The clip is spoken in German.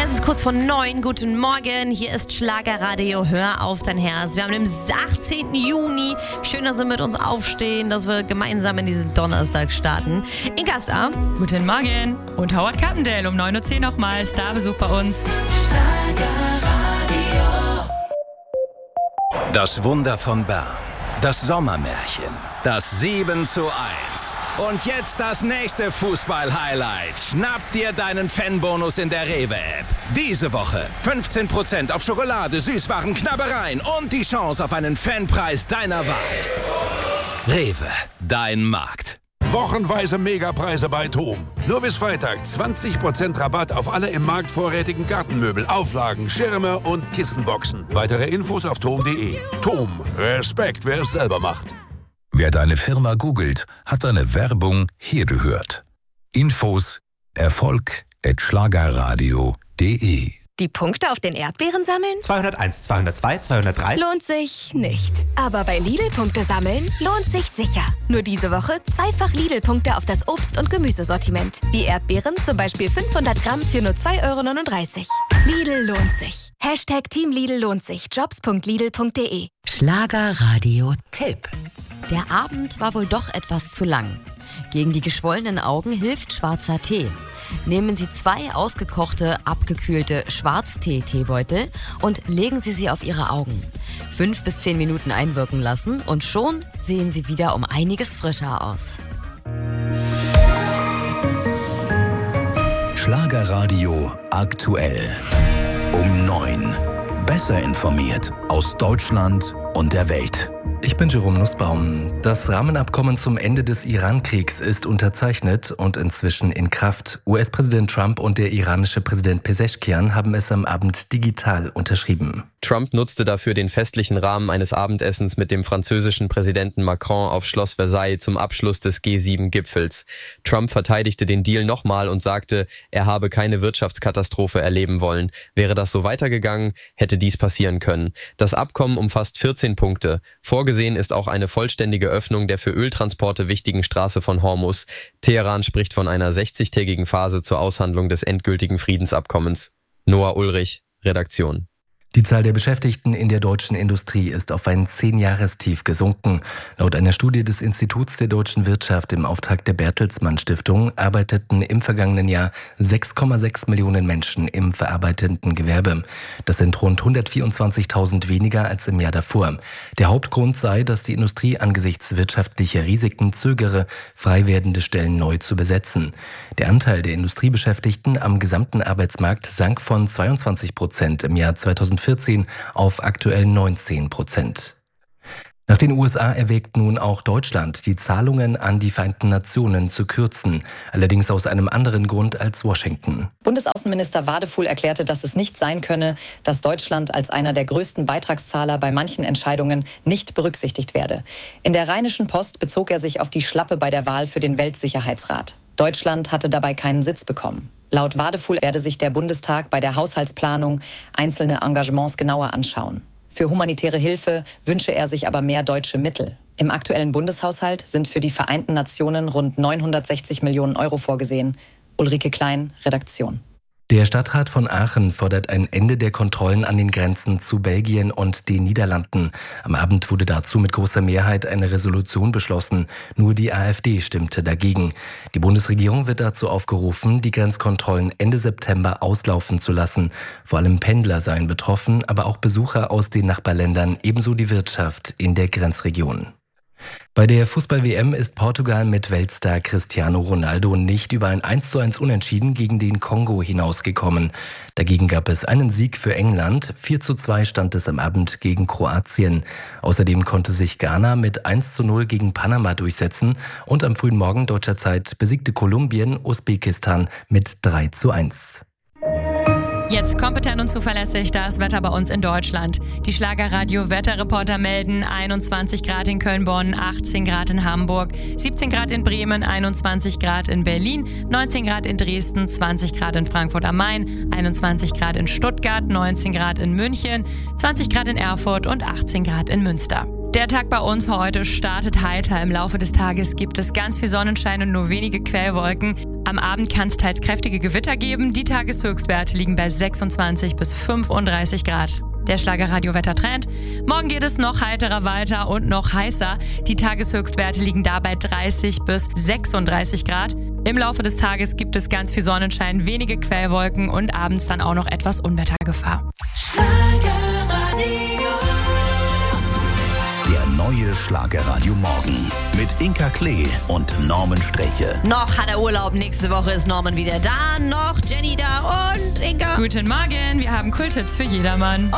Es ist kurz vor 9. Guten Morgen. Hier ist Schlagerradio. Hör auf dein Herz. Wir haben den 18. Juni. Schön, dass Sie mit uns aufstehen, dass wir gemeinsam in diesen Donnerstag starten. Inka ist da. Guten Morgen. Und Howard Carpendale um 9.10 Uhr nochmal. Starbesuch bei uns. Schlagerradio. Das Wunder von Bern. Das Sommermärchen. Das 7:1. Und jetzt das nächste Fußball-Highlight. Schnapp dir deinen Fanbonus in der Rewe-App. Diese Woche 15% auf Schokolade, Süßwaren, Knabbereien und die Chance auf einen Fanpreis deiner Wahl. Rewe, dein Markt. Wochenweise Megapreise bei TOM. Nur bis Freitag 20% Rabatt auf alle im Markt vorrätigen Gartenmöbel, Auflagen, Schirme und Kissenboxen. Weitere Infos auf tom.de. TOM. Respekt, wer es selber macht. Wer deine Firma googelt, hat deine Werbung hier gehört. Infos erfolg@schlagerradio.de. Die Punkte auf den Erdbeeren sammeln? 201, 202, 203. Lohnt sich nicht. Aber bei Lidl-Punkte sammeln lohnt sich sicher. Nur diese Woche zweifach Lidl-Punkte auf das Obst- und Gemüsesortiment. Wie Erdbeeren, zum Beispiel 500 Gramm für nur 2,39 €. Lidl lohnt sich. Hashtag Team Lidl lohnt sich. Jobs.lidl.de. Schlagerradio-Tipp. Der Abend war wohl doch etwas zu lang. Gegen die geschwollenen Augen hilft schwarzer Tee. Nehmen Sie 2 ausgekochte, abgekühlte Schwarztee-Teebeutel und legen Sie sie auf Ihre Augen. 5 bis 10 Minuten einwirken lassen und schon sehen Sie wieder um einiges frischer aus. Schlagerradio aktuell. Um 9. Besser informiert aus Deutschland und der Welt. Ich bin Jerome Nussbaum. Das Rahmenabkommen zum Ende des Iran-Kriegs ist unterzeichnet und inzwischen in Kraft. US-Präsident Trump und der iranische Präsident Pezeshkian haben es am Abend digital unterschrieben. Trump nutzte dafür den festlichen Rahmen eines Abendessens mit dem französischen Präsidenten Macron auf Schloss Versailles zum Abschluss des G7-Gipfels. Trump verteidigte den Deal nochmal und sagte, er habe keine Wirtschaftskatastrophe erleben wollen. Wäre das so weitergegangen, hätte dies passieren können. Das Abkommen umfasst 14 Punkte. Vorgesehen ist auch eine vollständige Öffnung der für Öltransporte wichtigen Straße von Hormuz. Teheran spricht von einer 60-tägigen Phase zur Aushandlung des endgültigen Friedensabkommens. Noah Ulrich, Redaktion. Die Zahl der Beschäftigten in der deutschen Industrie ist auf ein 10-Jahrestief gesunken. Laut einer Studie des Instituts der deutschen Wirtschaft im Auftrag der Bertelsmann Stiftung arbeiteten im vergangenen Jahr 6,6 Millionen Menschen im verarbeitenden Gewerbe. Das sind rund 124.000 weniger als im Jahr davor. Der Hauptgrund sei, dass die Industrie angesichts wirtschaftlicher Risiken zögere, frei werdende Stellen neu zu besetzen. Der Anteil der Industriebeschäftigten am gesamten Arbeitsmarkt sank von 22% im Jahr 2014 auf aktuell 19%. Nach den USA erwägt nun auch Deutschland, die Zahlungen an die Vereinten Nationen zu kürzen, allerdings aus einem anderen Grund als Washington. Bundesaußenminister Wadefuhl erklärte, dass es nicht sein könne, dass Deutschland als einer der größten Beitragszahler bei manchen Entscheidungen nicht berücksichtigt werde. In der Rheinischen Post bezog er sich auf die Schlappe bei der Wahl für den Weltsicherheitsrat. Deutschland hatte dabei keinen Sitz bekommen. Laut Wadefuhl werde sich der Bundestag bei der Haushaltsplanung einzelne Engagements genauer anschauen. Für humanitäre Hilfe wünsche er sich aber mehr deutsche Mittel. Im aktuellen Bundeshaushalt sind für die Vereinten Nationen rund 960 Millionen € vorgesehen. Ulrike Klein, Redaktion. Der Stadtrat von Aachen fordert ein Ende der Kontrollen an den Grenzen zu Belgien und den Niederlanden. Am Abend wurde dazu mit großer Mehrheit eine Resolution beschlossen. Nur die AfD stimmte dagegen. Die Bundesregierung wird dazu aufgerufen, die Grenzkontrollen Ende September auslaufen zu lassen. Vor allem Pendler seien betroffen, aber auch Besucher aus den Nachbarländern, ebenso die Wirtschaft in der Grenzregion. Bei der Fußball-WM ist Portugal mit Weltstar Cristiano Ronaldo nicht über ein 1:1 Unentschieden gegen den Kongo hinausgekommen. Dagegen gab es einen Sieg für England. 4:2 stand es am Abend gegen Kroatien. Außerdem konnte sich Ghana mit 1:0 gegen Panama durchsetzen und am frühen Morgen deutscher Zeit besiegte Kolumbien Usbekistan mit 3:1. Jetzt kompetent und zuverlässig das Wetter bei uns in Deutschland. Die Schlagerradio-Wetterreporter melden 21 Grad in Köln-Bonn, 18 Grad in Hamburg, 17 Grad in Bremen, 21 Grad in Berlin, 19 Grad in Dresden, 20 Grad in Frankfurt am Main, 21 Grad in Stuttgart, 19 Grad in München, 20 Grad in Erfurt und 18 Grad in Münster. Der Tag bei uns heute startet heiter. Im Laufe des Tages gibt es ganz viel Sonnenschein und nur wenige Quellwolken. Am Abend kann es teils kräftige Gewitter geben. Die Tageshöchstwerte liegen bei 26 bis 35 Grad. Der Schlagerradio-Wettertrend. Morgen geht es noch heiterer weiter und noch heißer. Die Tageshöchstwerte liegen da bei 30 bis 36 Grad. Im Laufe des Tages gibt es ganz viel Sonnenschein, wenige Quellwolken und abends dann auch noch etwas Unwettergefahr. Der neue Schlagerradio Morgen mit Inka Klee und Norman Streche. Noch hat er Urlaub, nächste Woche ist Norman wieder da, noch Jenny da und Inka. Guten Morgen, wir haben Kulttipps für jedermann.